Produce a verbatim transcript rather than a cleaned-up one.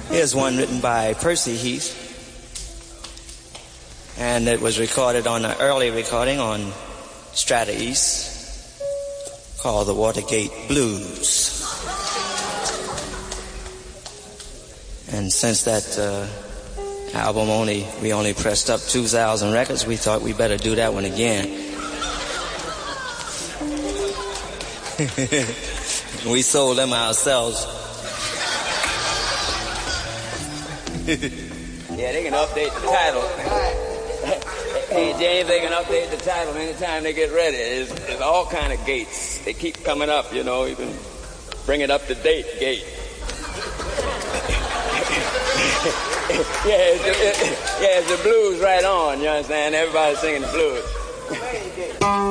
Here's one written by Percy Heath, and it was recorded on an early recording on Strata East called the Watergate Blues. And since that uh, album only we only pressed up two thousand records, we thought we better do that one again. We sold them ourselves. Yeah, they can update the title. Hey, James, they can update the title anytime they get ready. There's, there's all kind of gates. They keep coming up, you know, even bring it up to date gate. Yeah, it's the, it, yeah, it's the blues right on, you understand? Everybody's singing the blues.